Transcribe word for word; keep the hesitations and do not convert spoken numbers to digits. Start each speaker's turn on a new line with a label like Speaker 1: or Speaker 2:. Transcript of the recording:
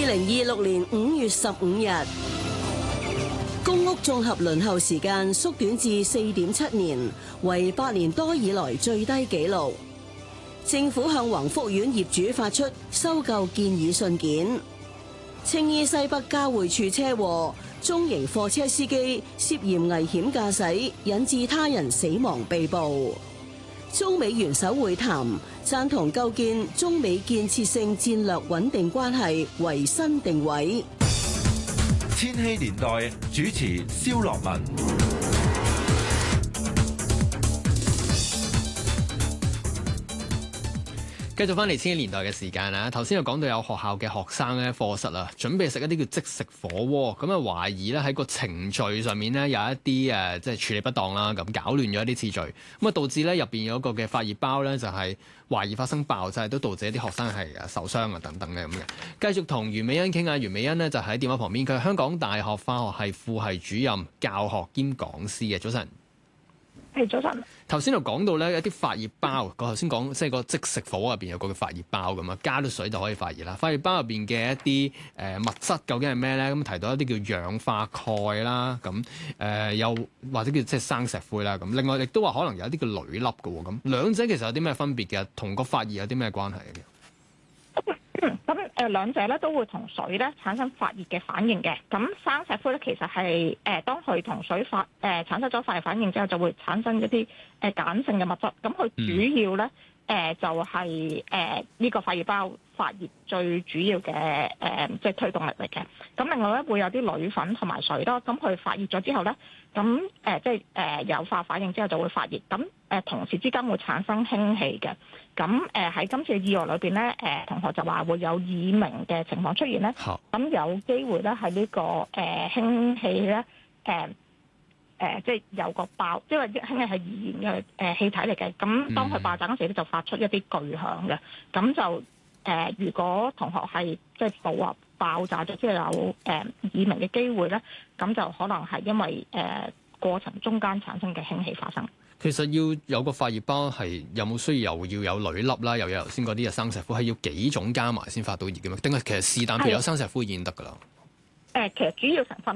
Speaker 1: 零二六年五月十五日，公屋綜合輪候時間縮短至四點七年，為八年多以來最低紀錄。政府向宏福苑業主發出收購建議信件。青衣西北交匯處車禍，中型貨車司機涉嫌危險駕駛，引致他人死亡被捕。中美元首會談，贊同構建中美建設性戰略穩定關係為新定位。
Speaker 2: 千禧年代主持蕭樂文。
Speaker 3: 繼續翻嚟千禧年代嘅時間啦，頭先又講到有學校嘅學生咧課室啊，準備食一啲叫即食火鍋，咁啊懷疑咧喺個程序上面咧有一啲誒即係處理不當啦，咁搞亂咗一啲次序，咁啊導致咧入邊有一個嘅發熱包咧就係懷疑發生爆炸，都導致一啲學生係誒受傷啊等等嘅咁嘅。繼續同袁美欣傾下，袁美欣呢就喺電話旁邊，佢係香港大學化學系副系主任、教學兼講師嘅。早晨。
Speaker 4: 係早晨。頭
Speaker 3: 先就講到咧一啲發熱包，我頭先講即係個即食火入邊有個發熱包咁啊，加咗水就可以發熱啦。發熱包入邊嘅一啲誒、呃、物質究竟係咩咧？咁提到一啲叫氧化鈣啦，咁誒又或者叫即係生石灰啦。咁另外亦都話可能有一啲叫鋁粒嘅喎。咁兩者其實有啲咩分別嘅？同個發熱有啲咩關係嘅？
Speaker 4: 咁誒兩者咧都會同水咧產生發熱嘅反應嘅。咁生石灰咧其實係誒、呃、當佢同水發誒、呃、產生咗發熱反應之後，就會產生一啲誒鹼性嘅物質。咁佢主要咧誒、呃、就係誒呢個發熱包發熱最主要嘅誒即係推動力嚟嘅。咁另外咧會有啲鋁粉同埋水啦。咁佢發熱咗之後咧，咁誒即係誒有化反應之後就會發熱。咁誒、呃、同時之間會產生氫氣嘅。咁誒喺今次嘅意外裏邊咧，誒、呃、同學就話會有耳鳴嘅情況出現咧。咁、嗯、有機會咧係呢、這個誒氫氣咧，誒、呃、誒、呃、即係有個爆，因為氫氣係易燃嘅誒氣體嚟嘅。咁當佢爆炸嗰時咧，就發出一啲巨響嘅。咁就誒、呃，如果同學係即係爆啊爆炸咗之後有誒、呃、耳鳴嘅機會咧，咁就可能係因為誒、呃、過程中間產生嘅氫氣發生。
Speaker 3: 其實要有個發熱包係有冇需要又要有鋁粒啦，又有頭先嗰啲嘅生石灰，係要幾種加埋先發到熱嘅咩？定係其實是但譬如有生石灰已經得㗎啦？
Speaker 4: 誒，其實主要成分